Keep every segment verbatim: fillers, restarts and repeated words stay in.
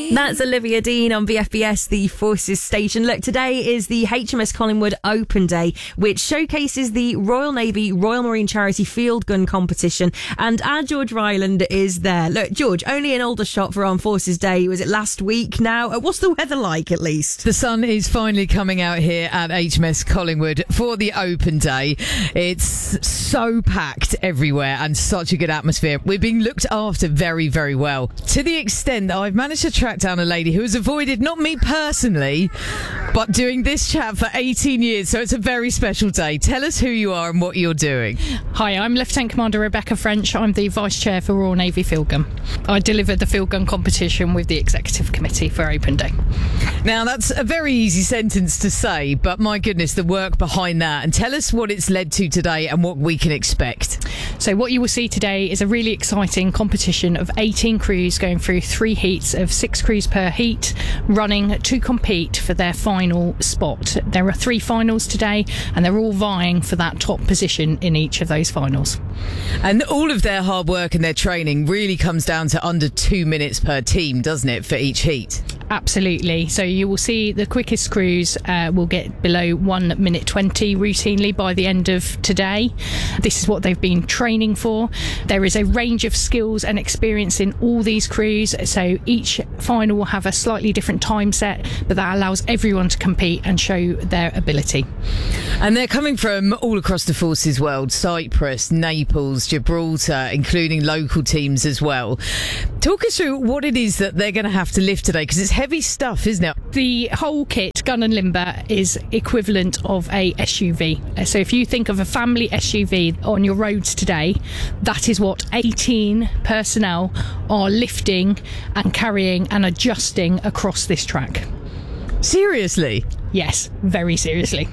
That's Olivia Dean on B F B S, the Forces station. Look, today is the H M S Collingwood Open Day, which showcases the Royal Navy Royal Marine Charity Field Gun Competition. And our George Ryland is there. Look, George, only an older shot for Armed Forces Day. Was it last week now? Uh, What's the weather like, at least? The sun is finally coming out here at H M S Collingwood for the Open Day. It's so packed everywhere and such a good atmosphere. We're being looked after very, very well. To the extent that I've managed to track down a lady who has avoided, not me personally, but doing this chat for eighteen years. So it's a very special day. Tell us who you are and what you're doing. Hi, I'm Lieutenant Commander Rebecca French. I'm the Vice Chair for Royal Navy Field Gun. I deliver the field gun competition with the Executive Committee for Open Day. Now, that's a very easy sentence to say, but my goodness, the work behind that. And tell us what it's led to today and what we can expect. So what you will see today is a really exciting competition of eighteen crews going through three heats of six crews per heat, running to compete for their final spot. There are three finals today, and they're all vying for that top position in each of those finals. And all of their hard work and their training really comes down to under two minutes per team, doesn't it, for each heat? Absolutely. So you will see the quickest crews uh, will get below one minute twenty routinely by the end of today. This is what they've been training for. There is a range of skills and experience in all these crews, so each final will have a slightly different time set, but that allows everyone to compete and show their ability. And they're coming from all across the Forces world: Cyprus, Naples, Gibraltar, including local teams as well. Talk us through what it is that they're going to have to lift today, because it's heavy stuff, isn't it? The whole kit, gun and limber, is equivalent of a S U V. So if you think of a family S U V on your roads today, that is what eighteen personnel are lifting and carrying and adjusting across this track. Seriously? Yes, very seriously.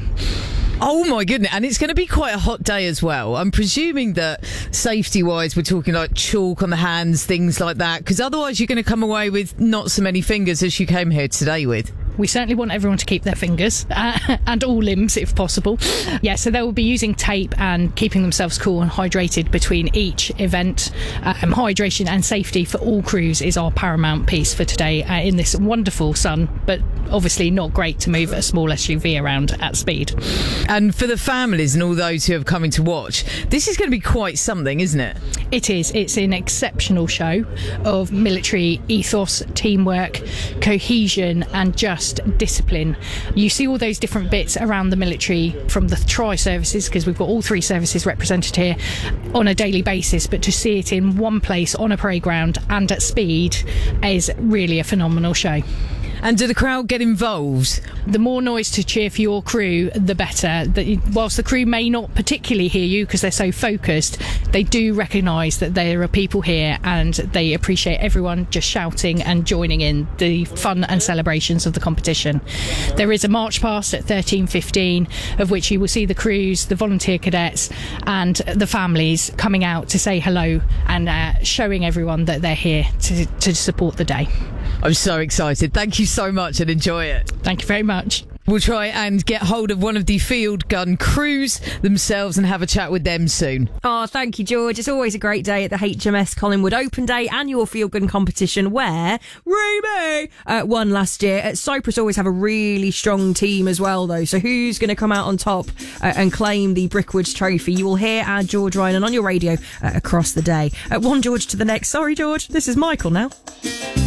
Oh my goodness, and it's going to be quite a hot day as well. I'm presuming that safety-wise we're talking like chalk on the hands, things like that, because otherwise you're going to come away with not so many fingers as you came here today with. We certainly want everyone to keep their fingers uh, and all limbs if possible. Yeah, so they will be using tape and keeping themselves cool and hydrated between each event. Um, hydration and safety for all crews is our paramount piece for today uh, in this wonderful sun, but obviously not great to move a small S U V around at speed. And for the families and all those who are coming to watch, this is going to be quite something, isn't it? It is. It's an exceptional show of military ethos, teamwork, cohesion and just discipline. You see all those different bits around the military from the tri-services, because we've got all three services represented here on a daily basis, but to see it in one place on a parade ground and at speed is really a phenomenal show. And do the crowd get involved? The more noise to cheer for your crew, the better. Whilst the crew may not particularly hear you because they're so focused, they do recognise that there are people here and they appreciate everyone just shouting and joining in the fun and celebrations of the competition. There is a march past at thirteen fifteen, of which you will see the crews, the volunteer cadets and the families coming out to say hello and uh, showing everyone that they're here to, to support the day. I'm so excited. Thank you so much and enjoy it. Thank you very much. We'll try and get hold of one of the field gun crews themselves and have a chat with them soon. Oh, thank you, George. It's always a great day at the H M S Collingwood Open Day annual field gun competition where Ruby uh, won last year. At Cyprus always have a really strong team as well, though. So who's going to come out on top uh, and claim the Brickwoods Trophy? You will hear our George Ryan on your radio uh, across the day. Uh, one George to the next. Sorry, George. This is Michael now.